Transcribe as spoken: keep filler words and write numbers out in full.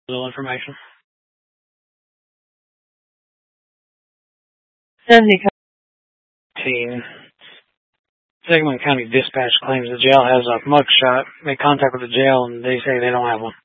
Little information. Sandy Team. Sangamon County Dispatch claims the jail has a mugshot. Made contact with the jail and they say they don't have one.